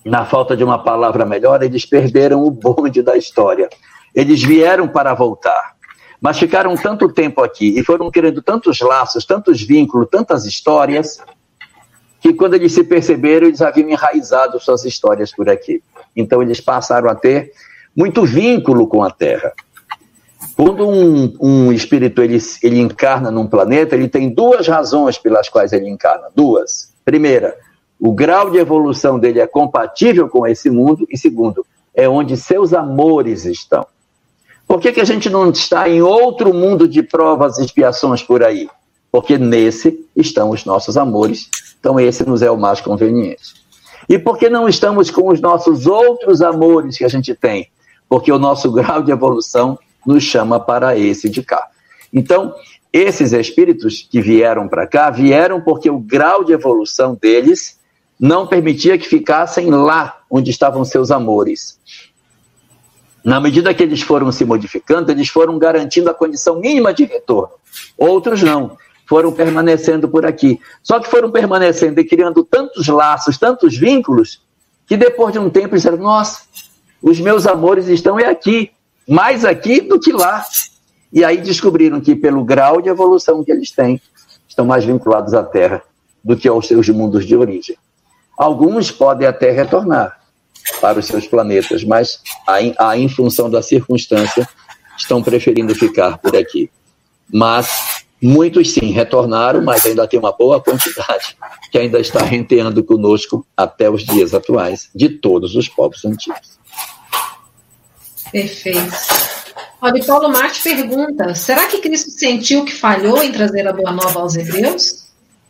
na falta de uma palavra melhor, eles perderam o bonde da história. Eles vieram para voltar, mas ficaram tanto tempo aqui e foram criando tantos laços, tantos vínculos, tantas histórias, que quando eles se perceberam, eles haviam enraizado suas histórias por aqui. Então eles passaram a ter muito vínculo com a Terra. Quando um, um espírito ele, ele encarna num planeta, ele tem duas razões pelas quais ele encarna. Duas. Primeira, o grau de evolução dele é compatível com esse mundo. E segundo, é onde seus amores estão. Por que que a gente não está em outro mundo de provas e expiações por aí? Porque nesse estão os nossos amores. Então esse nos é o mais conveniente. E por que não estamos com os nossos outros amores que a gente tem? Porque o nosso grau de evolução nos chama para esse de cá. Então, esses espíritos que vieram para cá, vieram porque o grau de evolução deles não permitia que ficassem lá onde estavam seus amores. Na medida que eles foram se modificando, eles foram garantindo a condição mínima de retorno. Outros não, foram permanecendo por aqui. Só que foram permanecendo e criando tantos laços, tantos vínculos, que depois de um tempo eles disseram, nossa, os meus amores estão é aqui, mais aqui do que lá. E aí descobriram que pelo grau de evolução que eles têm, estão mais vinculados à Terra do que aos seus mundos de origem. Alguns podem até retornar para os seus planetas, mas a, em função da circunstância, estão preferindo ficar por aqui. Mas muitos sim retornaram, mas ainda tem uma boa quantidade que ainda está renteando conosco até os dias atuais, de todos os povos antigos. Perfeito. Olha, Paulo Marte pergunta, será que Cristo sentiu que falhou em trazer a Boa Nova aos hebreus?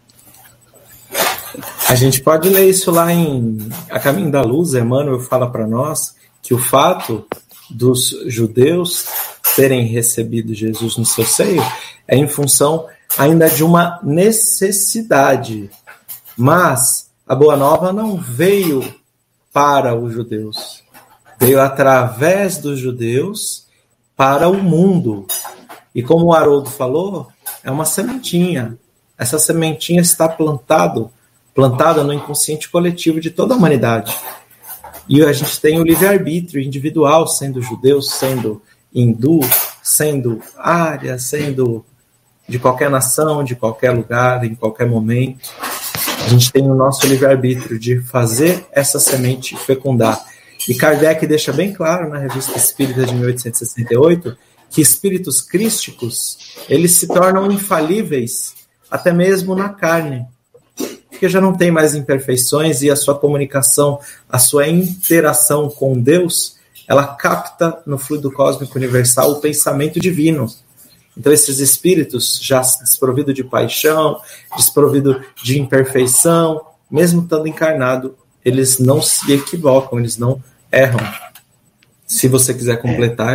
A gente pode ler isso lá em A Caminho da Luz. Emmanuel fala para nós que o fato dos judeus terem recebido Jesus no seu seio é em função ainda de uma necessidade. Mas a Boa Nova não veio para os judeus. Veio através dos judeus para o mundo. E como o Haroldo falou, é uma sementinha. Essa sementinha está plantado, plantada no inconsciente coletivo de toda a humanidade. E a gente tem o livre-arbítrio individual, sendo judeu, sendo hindu, sendo ária, sendo de qualquer nação, de qualquer lugar, em qualquer momento. A gente tem o nosso livre-arbítrio de fazer essa semente fecundar. E Kardec deixa bem claro na Revista Espírita de mil oitocentos e sessenta e oito que espíritos crísticos, eles se tornam infalíveis até mesmo na carne, porque já não tem mais imperfeições e a sua comunicação, a sua interação com Deus, ela capta no fluido cósmico universal o pensamento divino. Então esses espíritos já desprovidos de paixão, desprovidos de imperfeição, mesmo estando encarnado, eles não se equivocam, eles não erram. Se você quiser completar.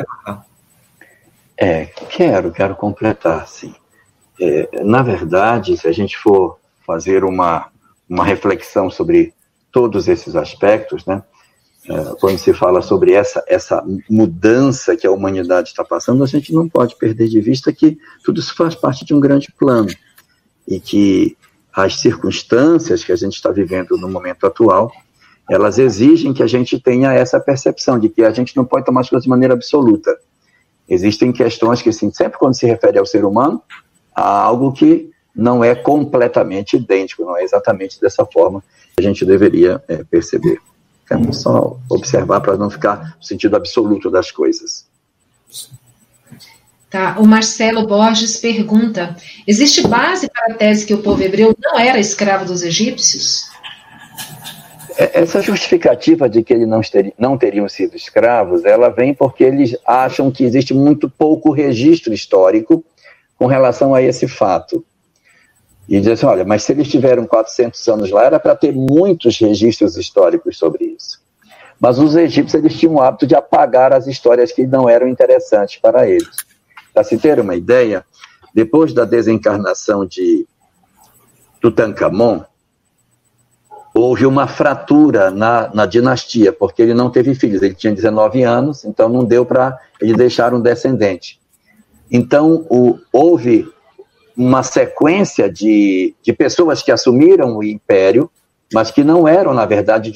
É, é quero, quero completar, sim. É, na verdade, se a gente for fazer uma, uma reflexão sobre todos esses aspectos, né, é, quando se fala sobre essa, essa mudança que a humanidade está passando, a gente não pode perder de vista que tudo isso faz parte de um grande plano e que as circunstâncias que a gente está vivendo no momento atual, elas exigem que a gente tenha essa percepção de que a gente não pode tomar as coisas de maneira absoluta. Existem questões que, assim, sempre quando se refere ao ser humano, há algo que não é completamente idêntico, não é exatamente dessa forma que a gente deveria é, perceber. É só observar para não ficar no sentido absoluto das coisas. Tá, o Marcelo Borges pergunta, existe base para a tese que o povo hebreu não era escravo dos egípcios? Essa justificativa de que eles não, ter, não teriam sido escravos, ela vem porque eles acham que existe muito pouco registro histórico com relação a esse fato. E dizem assim, olha, mas se eles tiveram quatrocentos anos lá, era para ter muitos registros históricos sobre isso. Mas os egípcios, eles tinham o hábito de apagar as histórias que não eram interessantes para eles. Para se ter uma ideia, depois da desencarnação de Tutankhamon, houve uma fratura na, na dinastia, porque ele não teve filhos, ele tinha dezenove anos, então não deu para ele deixar um descendente. Então, o, houve uma sequência de, de pessoas que assumiram o império, mas que não eram, na verdade,